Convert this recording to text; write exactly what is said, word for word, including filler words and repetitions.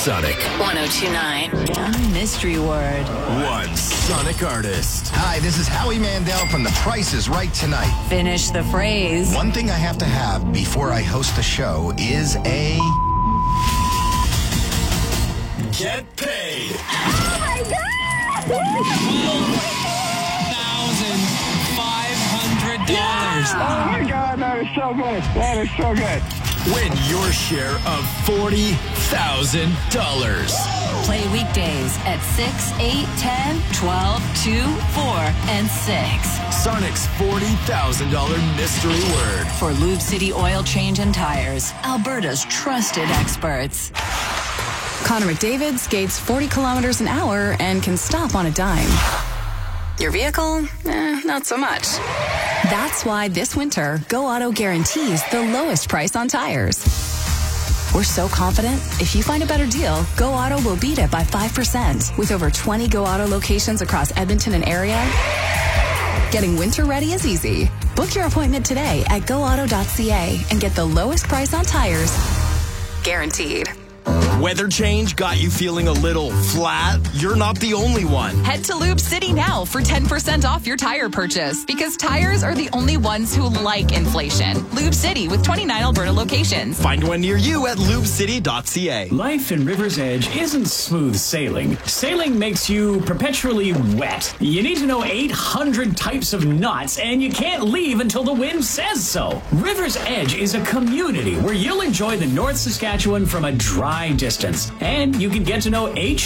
Sonic. one oh two point nine. Mystery word. One Sonic artist. Hi, this is Howie Mandel from The Price is Right tonight. Finish the phrase. One thing I have to have before I host a show is a... Get paid. Oh my God! five hundred dollars. Oh my God, that is so good. That is so good. Win your share of forty thousand dollars. Play weekdays at six, eight, ten, twelve, two, four, and six. Sonic's forty thousand dollars mystery word. For Lube City Oil Change and Tires, Alberta's trusted experts. Connor McDavid skates forty kilometers an hour and can stop on a dime. Your vehicle? Eh, not so much. That's why this winter, Go Auto guarantees the lowest price on tires. We're so confident, if you find a better deal, Go Auto will beat it by five percent. With over twenty Go Auto locations across Edmonton and area, getting winter ready is easy. Book your appointment today at go auto dot c a and get the lowest price on tires, guaranteed. Weather change got you feeling a little flat? You're not the only one. Head to Lube City now for ten percent off your tire purchase, because tires are the only ones who like inflation. Lube City with twenty-nine Alberta locations. Find one near you at lube city dot c a. Life in River's Edge isn't smooth sailing. Sailing makes you perpetually wet. You need to know eight hundred types of knots, and you can't leave until the wind says so. River's Edge is a community where you'll enjoy the North Saskatchewan from a dry distance, and you can get to know H